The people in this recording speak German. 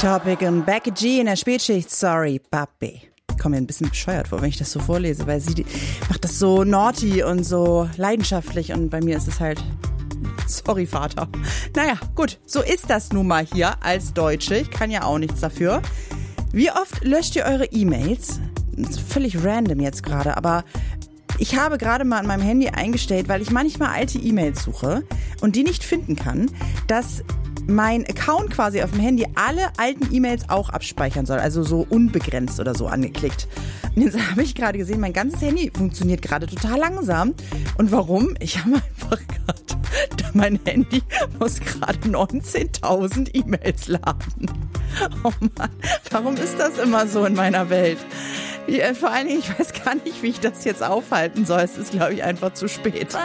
Topic und Becky G in der Spätschicht. Sorry, Papi. Ich komme mir ein bisschen bescheuert vor, wenn ich das so vorlese, weil sie macht das so naughty und so leidenschaftlich und bei mir ist es halt sorry, Vater. Naja, gut, so ist das nun mal hier als Deutsche. Ich kann ja auch nichts dafür. Wie oft löscht ihr eure E-Mails? Das ist völlig random jetzt gerade, aber ich habe gerade mal an meinem Handy eingestellt, weil ich manchmal alte E-Mails suche und die nicht finden kann, dass mein Account quasi auf dem Handy alle alten E-Mails auch abspeichern soll, also so unbegrenzt oder so angeklickt. Und jetzt habe ich gerade gesehen, mein ganzes Handy funktioniert gerade total langsam. Und warum? Ich habe einfach gerade, mein Handy muss gerade 19.000 E-Mails laden. Oh Mann, warum ist das immer so in meiner Welt? Vor allen Dingen, ich weiß gar nicht, wie ich das jetzt aufhalten soll. Es ist, glaube ich, einfach zu spät.